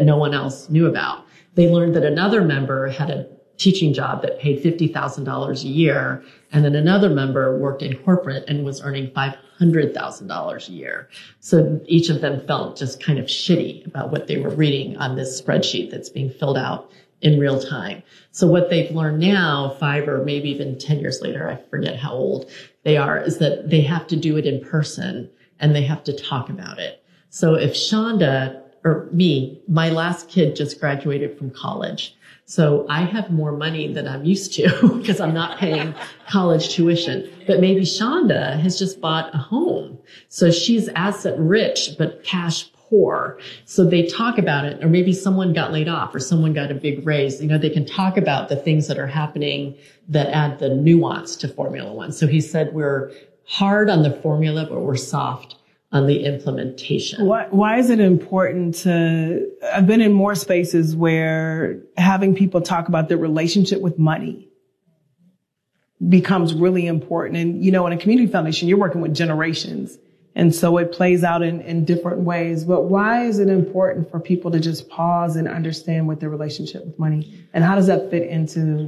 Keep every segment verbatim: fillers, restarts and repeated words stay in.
that no one else knew about. They learned that another member had a teaching job that paid fifty thousand dollars a year. And then another member worked in corporate and was earning five hundred thousand dollars a year. So each of them felt just kind of shitty about what they were reading on this spreadsheet that's being filled out in real time. So what they've learned now, five or maybe even ten years later, I forget how old they are, is that they have to do it in person and they have to talk about it. So if Shonda or me, my last kid just graduated from college. So I have more money than I'm used to because I'm not paying college tuition. But maybe Shonda has just bought a home. So she's asset rich, but cash poor. So they talk about it, or maybe someone got laid off or someone got a big raise. You know, they can talk about the things that are happening that add the nuance to Formula One. So he said, we're hard on the formula, but we're soft on the implementation. Why, why is it important to, I've been in more spaces where having people talk about their relationship with money becomes really important. And, you know, in a community foundation, you're working with generations. And so it plays out in, in different ways. But why is it important for people to just pause and understand what their relationship with money, and how does that fit into?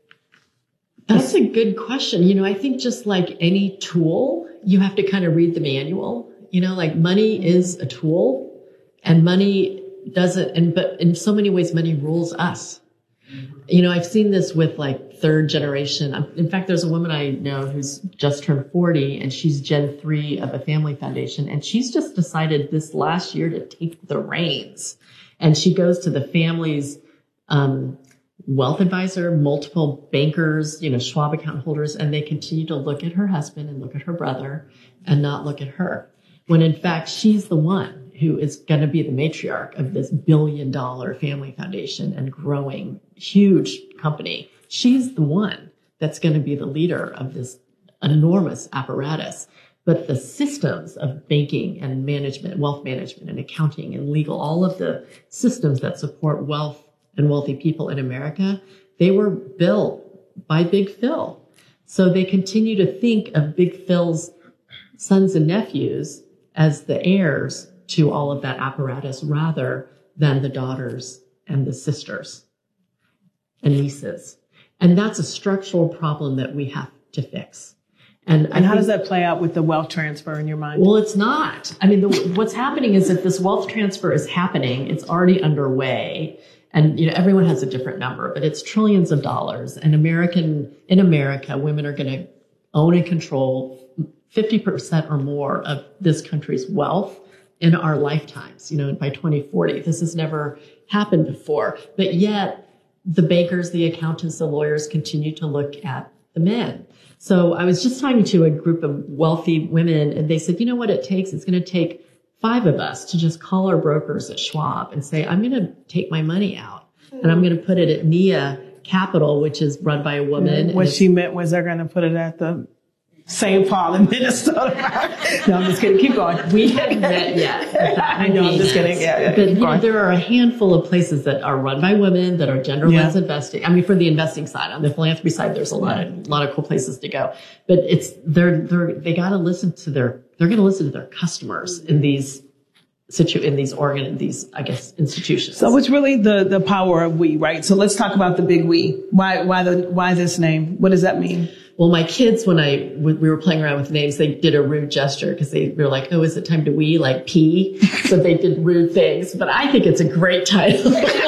That's a good question. You know, I think just like any tool, you have to kind of read the manual. You know, like money is a tool, and money doesn't, and but in so many ways, money rules us. You know, I've seen this with like third generation. In fact, there's a woman I know who's just turned forty, and she's Gen three of a family foundation. And she's just decided this last year to take the reins. And she goes to the family's um, wealth advisor, multiple bankers, you know, Schwab account holders, and they continue to look at her husband and look at her brother and not look at her. When in fact, she's the one who is going to be the matriarch of this billion dollar family foundation and growing huge company. She's the one that's going to be the leader of this enormous apparatus. But the systems of banking and management, wealth management and accounting and legal, all of the systems that support wealth and wealthy people in America, they were built by Big Phil. So they continue to think of Big Phil's sons and nephews as the heirs to all of that apparatus rather than the daughters and the sisters and nieces. And that's a structural problem that we have to fix. And, and I how think, does that play out with the wealth transfer in your mind? Well, it's not. I mean, the, what's happening is that this wealth transfer is happening. It's already underway. And, you know, everyone has a different number, but it's trillions of dollars. And American, in America, women are going to own and control fifty percent or more of this country's wealth in our lifetimes, you know, by twenty forty. This has never happened before. But yet the bankers, the accountants, the lawyers continue to look at the men. So I was just talking to a group of wealthy women, and they said, you know what it takes? It's going to take five of us to just call our brokers at Schwab and say, I'm going to take my money out and I'm going to put it at N I A Capital, which is run by a woman. What she meant was they're going to put it at the Saint Paul in Minnesota. No, I'm just kidding. Keep going. We haven't met yet. I know, I'm just kidding. Yeah, yeah. But you know, there are a handful of places that are run by women that are gender-less yeah. investing. I mean, for the investing side, on the philanthropy side, there's a lot of, a lot of cool places to go. But it's, they're, they're, they got to listen to their, they're going to listen to their customers in these situ, in these organ, these, I guess, institutions. So it's really the, the power of we, right? So let's talk about the big we. Why, why the, why this name? What does that mean? Well, my kids, when I, we were playing around with names, they did a rude gesture because they were like, oh, is it time to wee? Like pee? So they did rude things, but I think it's a great title.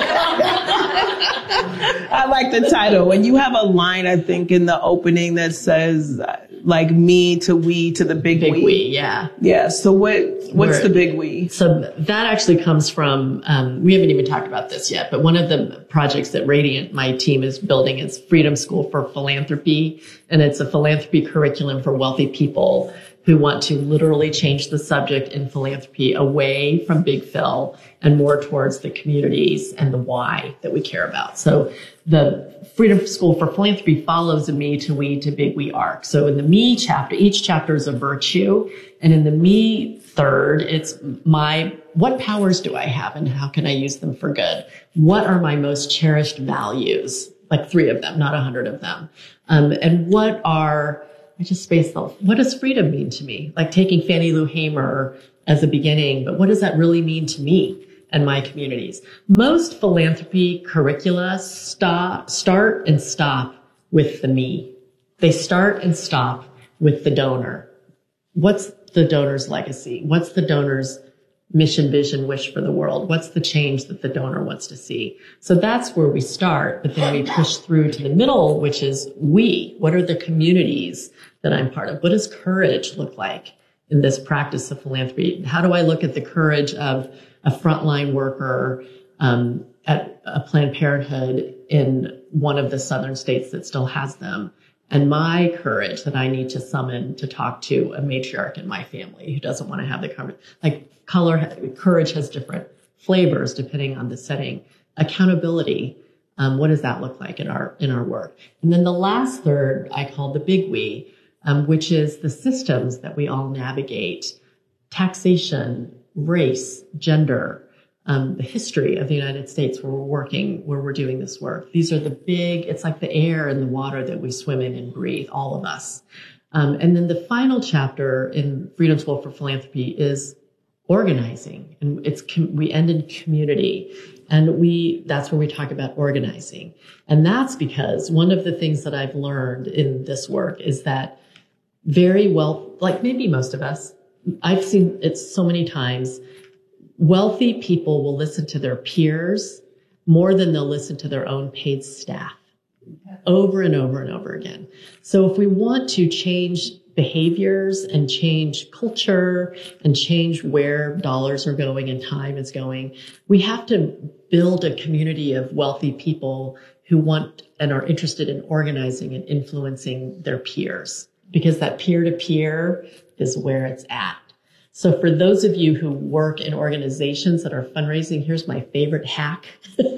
I like the title. And you have a line, I think, in the opening that says, like, me to we to the big, big we. we. Yeah. Yeah. So what, what's We're, the big we? So that actually comes from, um, we haven't even talked about this yet, but one of the projects that Radiant, my team, is building is Freedom School for Philanthropy. And it's a philanthropy curriculum for wealthy people who want to literally change the subject in philanthropy away from Big Phil and more towards the communities and the why that we care about. So the Freedom School for Philanthropy follows a me to we to big we arc. So in the me chapter, each chapter is a virtue. And in the me third, it's my, what powers do I have and how can I use them for good? What are my most cherished values? Like three of them, not a hundred of them. Um, and what are, I just spaced off. What does freedom mean to me? Like taking Fannie Lou Hamer as a beginning, but what does that really mean to me? and my communities. Most philanthropy curricula stop, start and stop with the me. They start and stop with the donor. What's the donor's legacy? What's the donor's mission, vision, wish for the world? What's the change that the donor wants to see? So that's where we start, but then we push through to the middle, which is we. What are the communities that I'm part of? What does courage look like in this practice of philanthropy? How do I look at the courage of a frontline worker um, at a Planned Parenthood in one of the southern states that still has them? And my courage that I need to summon to talk to a matriarch in my family who doesn't want to have the conversation. Like color, courage has different flavors depending on the setting. Accountability. Um, what does that look like in our, in our work? And then the last third I call the big we, um, which is the systems that we all navigate. Taxation, race, gender, Um, the history of the United States where we're working, where we're doing this work. These are the big, it's like the air and the water that we swim in and breathe, all of us. Um, and then the final chapter in Freedom School for Philanthropy is organizing. And it's, com- we end in community. And we, that's where we talk about organizing. And that's because one of the things that I've learned in this work is that very well, like maybe most of us, I've seen it so many times, wealthy people will listen to their peers more than they'll listen to their own paid staff over and over and over again. So if we want to change behaviors and change culture and change where dollars are going and time is going, we have to build a community of wealthy people who want and are interested in organizing and influencing their peers, because that peer-to-peer is where it's at. So for those of you who work in organizations that are fundraising, here's my favorite hack.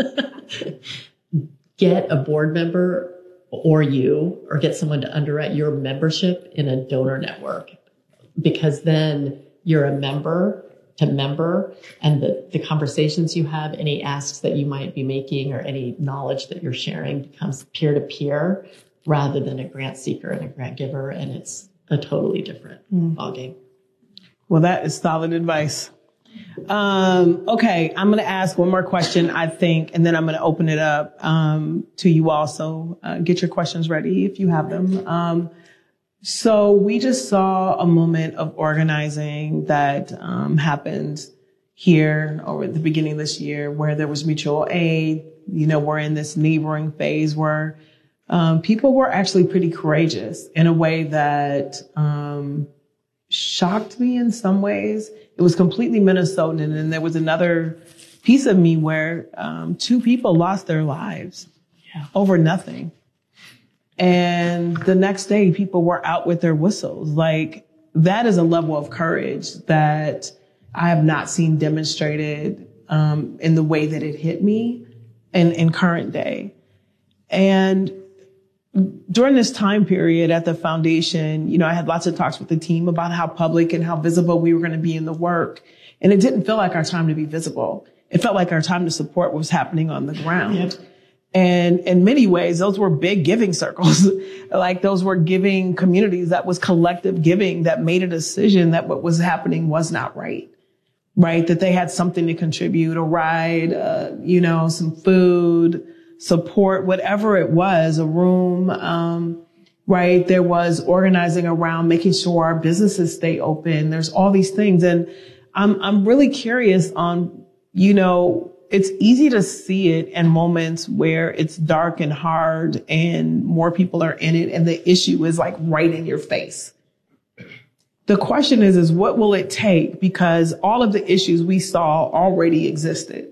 Get a board member or you, or get someone to underwrite your membership in a donor network, because then you're a member to member, and the, the conversations you have, any asks that you might be making or any knowledge that you're sharing becomes peer to peer rather than a grant seeker and a grant giver. And it's a totally different mm. ballgame. Well, that is solid advice. Um, okay, I'm going to ask one more question, I think, and then I'm going to open it up um, to you all. So uh, get your questions ready if you have them. Um, so we just saw a moment of organizing that um, happened here over at the beginning of this year, where there was mutual aid. You know, we're in this neighboring phase where um, people were actually pretty courageous in a way that um shocked me in some ways. It was completely Minnesotan. And then there was another piece of me where um, two people lost their lives yeah. over nothing. And the next day, people were out with their whistles. Like, that is a level of courage that I have not seen demonstrated um, in the way that it hit me in, in current day. And during this time period at the foundation, you know, I had lots of talks with the team about how public and how visible we were going to be in the work. And it didn't feel like our time to be visible. It felt like our time to support what was happening on the ground. Yep. And in many ways, those were big giving circles. Like, those were giving communities. That was collective giving that made a decision that what was happening was not right. Right? That they had something to contribute, a ride, uh, you know, some food, support, whatever it was, a room, um, right? There was organizing around making sure our businesses stay open. There's all these things. And I'm, I'm really curious on, you know, it's easy to see it in moments where it's dark and hard and more people are in it and the issue is like right in your face. The question is, is what will it take? Because all of the issues we saw already existed.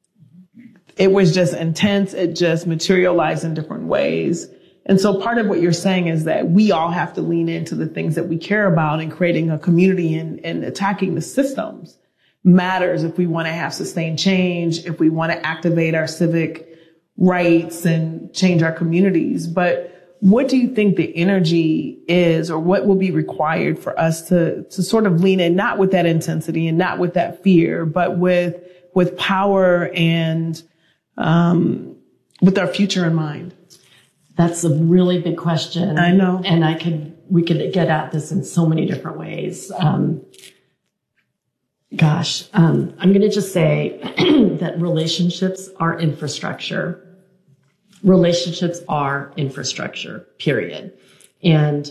It was just intense. It just materialized in different ways. And so part of what you're saying is that we all have to lean into the things that we care about, and creating a community and, and attacking the systems matters if we want to have sustained change, if we want to activate our civic rights and change our communities. But what do you think the energy is, or what will be required for us to, to sort of lean in, not with that intensity and not with that fear, but with, with power and Um, with our future in mind? That's a really big question. I know. And I could, we could get at this in so many different ways. Um, Gosh, um, I'm going to just say that relationships are infrastructure. Relationships are infrastructure, period. And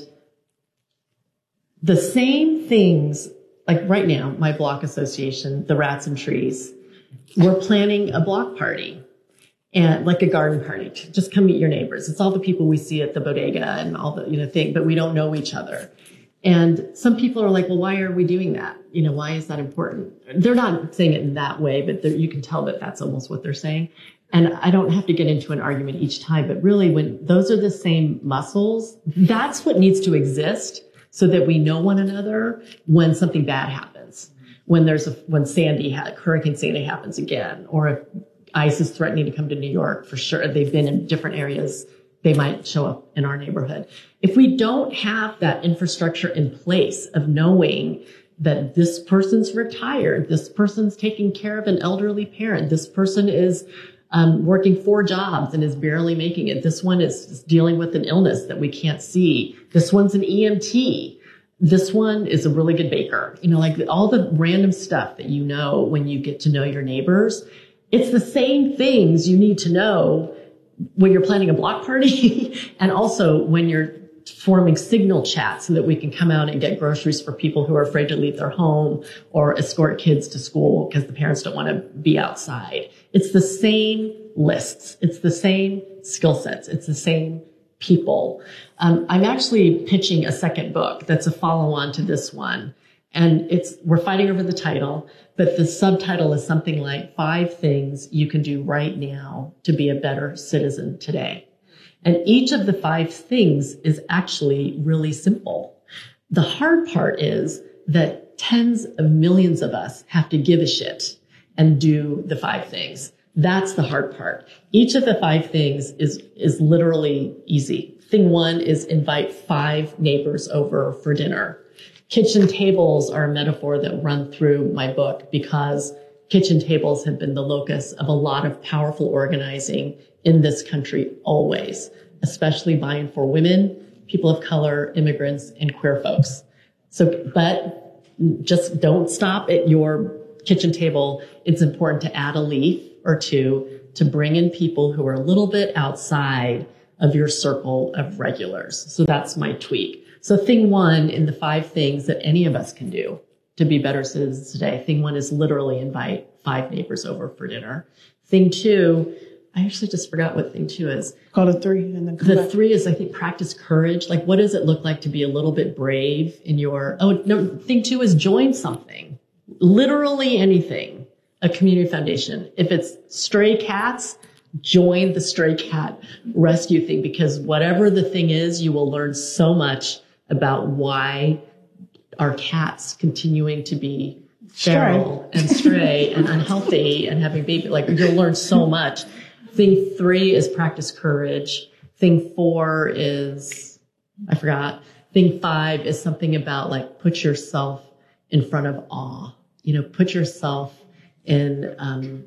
the same things, like right now, my block association, the Rats and Trees, we're planning a block party and like a garden party. Just come meet your neighbors. It's all the people we see at the bodega and all the, you know, thing, but we don't know each other. And some people are like, well, why are we doing that? You know, why is that important? They're not saying it in that way, but you can tell that that's almost what they're saying. And I don't have to get into an argument each time, but really when those are the same muscles, that's what needs to exist so that we know one another when something bad happens. When there's a, when Sandy, Hurricane Sandy happens again, or if ICE is threatening to come to New York, for sure. They've been in different areas. They might show up in our neighborhood. If we don't have that infrastructure in place of knowing that this person's retired, this person's taking care of an elderly parent, this person is um, working four jobs and is barely making it, this one is dealing with an illness that we can't see, this one's an E M T, this one is a really good baker, you know, like all the random stuff that you know when you get to know your neighbors. It's the same things you need to know when you're planning a block party and also when you're forming signal chats so that we can come out and get groceries for people who are afraid to leave their home or escort kids to school because the parents don't want to be outside. It's the same lists. It's the same skill sets. It's the same people. Um, I'm actually pitching a second book that's a follow-on to this one. And it's, we're fighting over the title, but the subtitle is something like Five Things You Can Do Right Now to Be a Better Citizen Today. And each of the five things is actually really simple. The hard part is that tens of millions of us have to give a shit and do the five things. That's the hard part. Each of the five things is, is literally easy. Thing one is invite five neighbors over for dinner. Kitchen tables are a metaphor that run through my book because kitchen tables have been the locus of a lot of powerful organizing in this country always, especially by and for women, people of color, immigrants, and queer folks. So, but just don't stop at your kitchen table. It's important to add a leaf or two to bring in people who are a little bit outside of your circle of regulars. So that's my tweak. So thing one in the five things that any of us can do to be better citizens today, thing one is literally invite five neighbors over for dinner. Thing two, I actually just forgot what thing two is. Call it three and then come The back. three is, I think, practice courage. Like, what does it look like to be a little bit brave in your, oh, no, thing two is join something. Literally anything. A community foundation. If it's stray cats, join the stray cat rescue thing, because whatever the thing is, you will learn so much about why our cats continuing to be feral and stray and unhealthy and having baby. Like, you'll learn so much. Thing three is practice courage. Thing four is, I forgot. Thing five is something about like put yourself in front of awe. You know, put yourself in, um,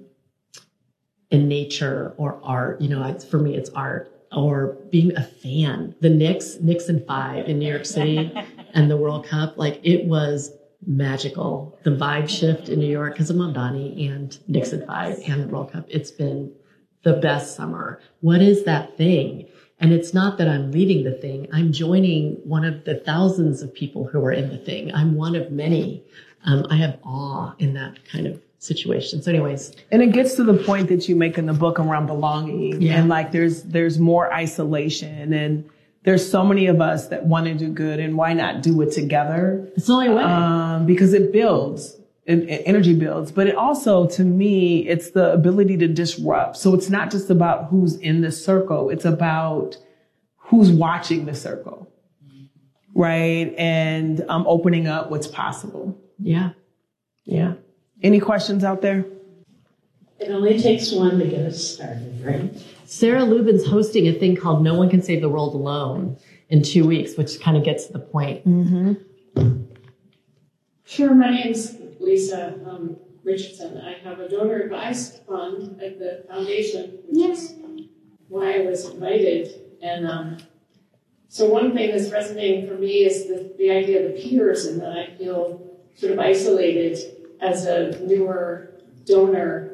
in nature or art. You know, it's, for me, it's art. Or being a fan. The Knicks, Knicks in five in New York City and the World Cup, like it was magical. The vibe shift in New York because of Mamdani and Knicks in five and the World Cup. It's been the best summer. What is that thing? And it's not that I'm leading the thing. I'm joining one of the thousands of people who are in the thing. I'm one of many. Um, I have awe in that kind of situation. So anyways. And it gets to the point that you make in the book around belonging. Yeah. And like there's there's more isolation, and there's so many of us that want to do good, and why not do it together? It's the only way. Um, because it builds, it, it energy builds. But it also, to me, it's the ability to disrupt. So it's not just about who's in the circle. It's about who's watching the circle. Right? And um, opening up what's possible. Yeah. Yeah. Any questions out there? It only takes one to get us started, right? Sarah Lubin's hosting a thing called No One Can Save the World Alone in two weeks, which kind of gets to the point. Mm-hmm. Sure. My name's Lisa um, Richardson. I have a donor advised fund at the foundation, which is why I was invited. And um, so one thing that's resonating for me is the, the idea of the peers, and that I feel sort of isolated as a newer donor,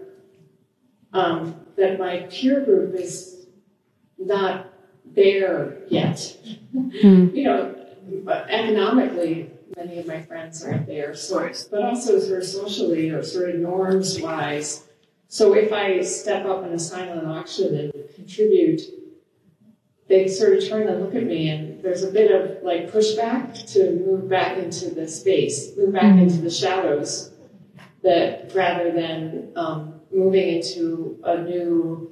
um, that my peer group is not there yet. Mm. You know, economically, many of my friends aren't there, so, but also sort of socially or sort of norms-wise. So if I step up in a silent auction and contribute, they sort of turn and look at me, and there's a bit of like pushback to move back into the space, move back mm-hmm. into the shadows, that rather than um, moving into a new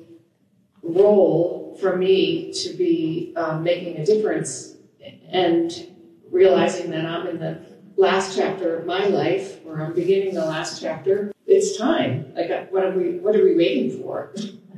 role for me to be um, making a difference and realizing that I'm in the last chapter of my life, or I'm beginning the last chapter. It's time. Like, what are we? What are we waiting for?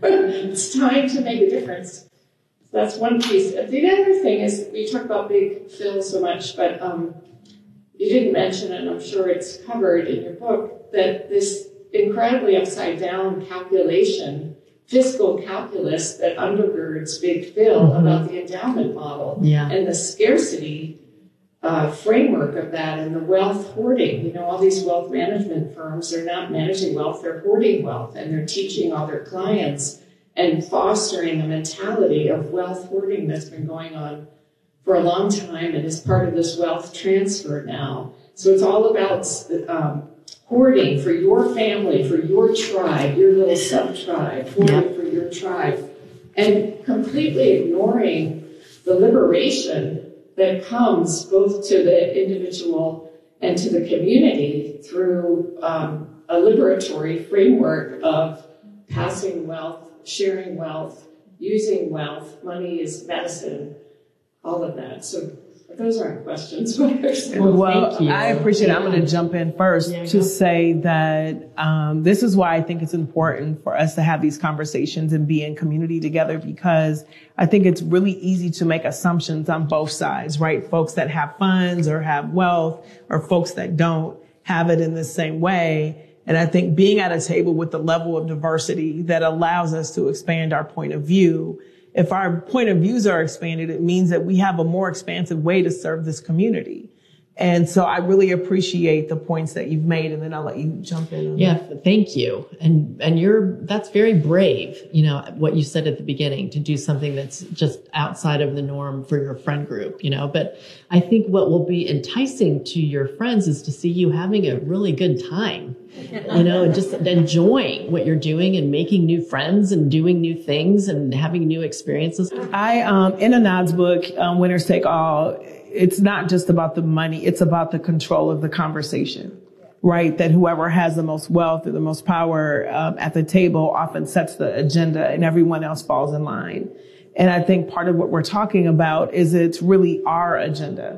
It's time to make a difference. So that's one piece. The other thing is, we talk about Big Phil so much, but um, you didn't mention, and I'm sure it's covered in your book, that this incredibly upside down calculation, fiscal calculus that undergirds Big Phil mm-hmm. about the endowment model yeah. and the scarcity Uh, framework of that, and the wealth hoarding. You know, all these wealth management firms are not managing wealth, they're hoarding wealth, and they're teaching all their clients and fostering a mentality of wealth hoarding that's been going on for a long time and is part of this wealth transfer now. So it's all about um, hoarding for your family, for your tribe, your little sub-tribe, hoarding yep. for your tribe, and completely ignoring the liberation that comes both to the individual and to the community through um, a liberatory framework of passing wealth, sharing wealth, using wealth. Money is medicine, all of that. So those aren't questions. Well, well I appreciate yeah. it. I'm going to jump in first yeah, to say that um, this is why I think it's important for us to have these conversations and be in community together, because I think it's really easy to make assumptions on both sides, right? Folks that have funds or have wealth, or folks that don't have it in the same way. And I think being at a table with the level of diversity that allows us to expand our point of view, if our point of views are expanded, it means that we have a more expansive way to serve this community. And so I really appreciate the points that you've made, and then I'll let you jump in. Yeah, thank you. And and you're that's very brave, you know, what you said at the beginning, to do something that's just outside of the norm for your friend group, you know. But I think what will be enticing to your friends is to see you having a really good time, you know, and just enjoying what you're doing and making new friends and doing new things and having new experiences. I, um, in Anand's book, um, Winners Take All, it's not just about the money. It's about the control of the conversation, right? That whoever has the most wealth or the most power um, at the table often sets the agenda, and everyone else falls in line. And I think part of what we're talking about is it's really our agenda.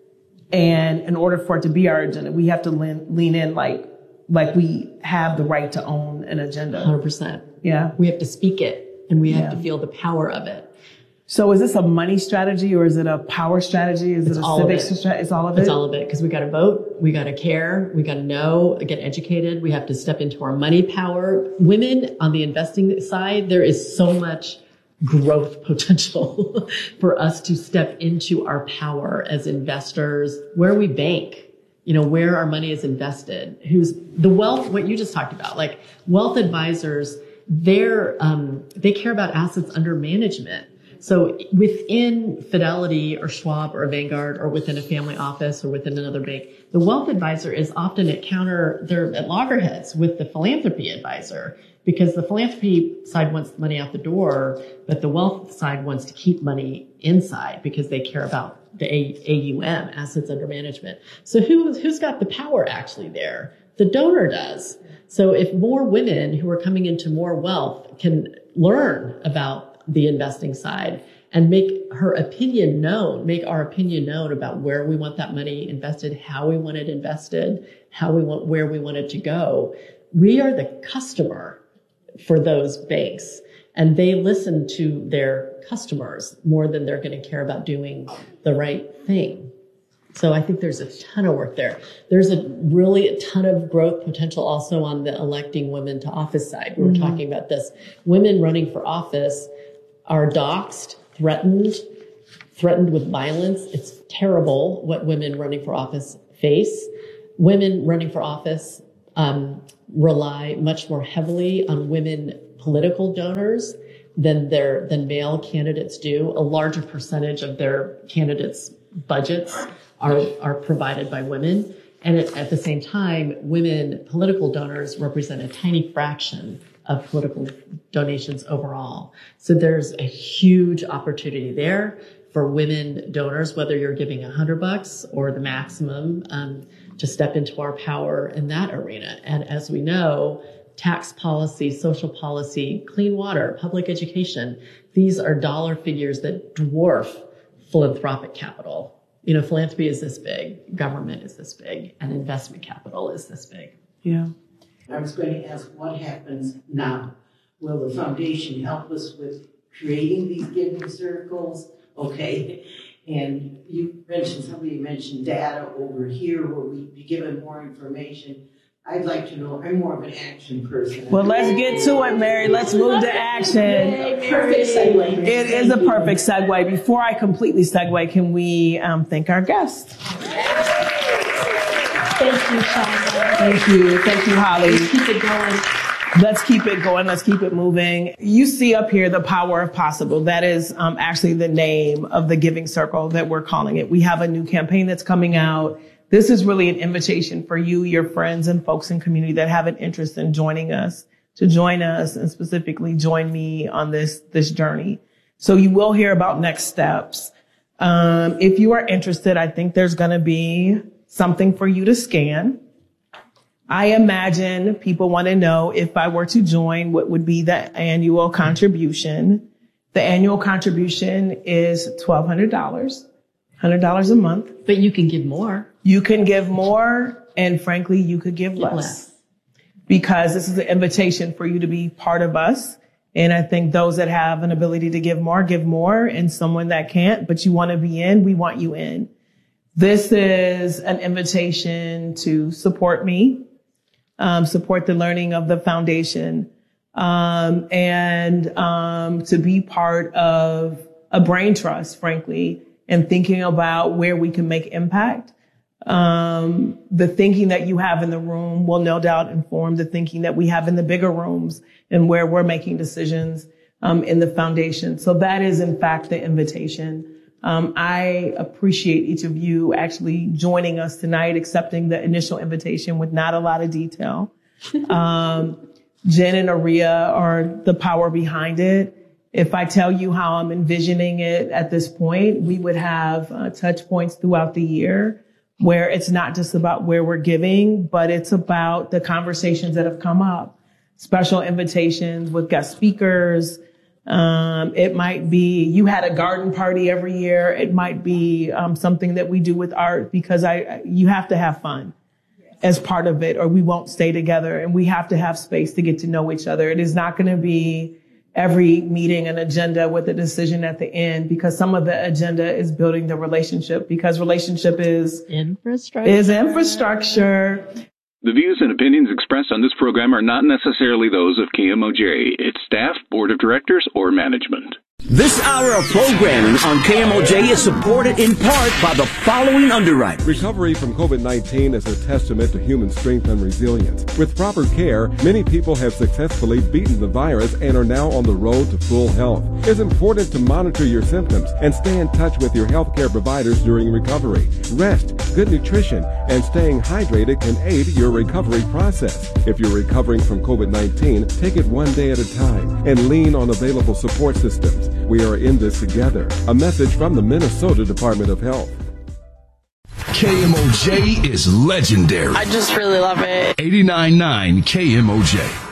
And in order for it to be our agenda, we have to lean, lean in like, like we have the right to own an agenda. one hundred percent. Yeah. We have to speak it, and we have yeah. to feel the power of it. So is this a money strategy, or is it a power strategy? Is it's it a civic strategy? It's all of it? It's all of it, because we got to vote, we got to care, we got to know, get educated, we have to step into our money power. Women on the investing side, there is so much growth potential for us to step into our power as investors, where we bank, you know, where our money is invested, who's the wealth, what you just talked about, like wealth advisors, they're, um, they care about assets under management. So within Fidelity or Schwab or Vanguard, or within a family office or within another bank, the wealth advisor is often at counter, they're at loggerheads with the philanthropy advisor, because the philanthropy side wants the money out the door, but the wealth side wants to keep money inside because they care about the A U M, assets under management. So who, who's got the power actually there? The donor does. So if more women who are coming into more wealth can learn about the investing side and make her opinion known, make our opinion known about where we want that money invested, how we want it invested, how we want, where we want it to go. We are the customer for those banks, and they listen to their customers more than they're going to care about doing the right thing. So I think there's a ton of work there. There's a really a ton of growth potential also on the electing women to office side. We were mm-hmm. talking about this. Women running for office are doxxed, threatened, threatened with violence. It's terrible what women running for office face. Women running for office um, rely much more heavily on women political donors than their than male candidates do. A larger percentage of their candidates' budgets are are provided by women, and at, at the same time, women political donors represent a tiny fraction of political donations overall. So there's a huge opportunity there for women donors, whether you're giving a hundred bucks or the maximum, um, to step into our power in that arena. And as we know, tax policy, social policy, clean water, public education, these are dollar figures that dwarf philanthropic capital. You know, philanthropy is this big, government is this big, and investment capital is this big. Yeah. I was going to ask, what happens now? Will the foundation help us with creating these giving circles? Okay. And you mentioned, somebody mentioned data over here. Will we be given more information? I'd like to know. I'm more of an action person. Well, let's get to it, Mary. Let's move to action. Perfect segue. It is a perfect segue. Before I completely segue, can we um, thank our guest? Thank you, Shonda. Thank you. Thank you, Holly. Let's keep it going. Let's keep it going. Let's keep it moving. You see up here the power of possible. That is um, actually the name of the giving circle that we're calling it. We have a new campaign that's coming out. This is really an invitation for you, your friends, and folks in community that have an interest in joining us, to join us and specifically join me on this, this journey. So you will hear about next steps. Um, if you are interested, I think there's going to be something for you to scan. I imagine people want to know, if I were to join, what would be the annual contribution. The annual contribution is twelve hundred dollars, one hundred dollars a month. But you can give more. You can give more, and frankly, you could give less. less. Because this is an invitation for you to be part of us. And I think those that have an ability to give more, give more, and someone that can't, but you want to be in, we want you in. This is an invitation to support me, um, support the learning of the foundation, um, and um, to be part of a brain trust, frankly, and thinking about where we can make impact. Um, the thinking that you have in the room will no doubt inform the thinking that we have in the bigger rooms and where we're making decisions um, in the foundation. So that is, in fact, the invitation. Um, I appreciate each of you actually joining us tonight, accepting the initial invitation with not a lot of detail. Um, Jen and Aria are the power behind it. If I tell you how I'm envisioning it at this point, we would have uh, touch points throughout the year where it's not just about where we're giving, but it's about the conversations that have come up. Special invitations with guest speakers. Um, it might be, you had a garden party every year. It might be um, something that we do with art, because I, you have to have fun as part of it, or we won't stay together, and we have to have space to get to know each other. It is not going to be every meeting an agenda with a decision at the end, because some of the agenda is building the relationship, because relationship is infrastructure. Is infrastructure. The views and opinions expressed on this program are not necessarily those of K M O J, its staff, board of directors, or management. This hour of programming on K M O J is supported in part by the following underwriters. Recovery from COVID nineteen is a testament to human strength and resilience. With proper care, many people have successfully beaten the virus and are now on the road to full health. It's important to monitor your symptoms and stay in touch with your healthcare providers during recovery. Rest, good nutrition, and staying hydrated can aid your recovery process. If you're recovering from COVID nineteen, take it one day at a time and lean on available support systems. We are in this together. A message from the Minnesota Department of Health. K M O J is legendary. I just really love it. eighty-nine point nine K M O J.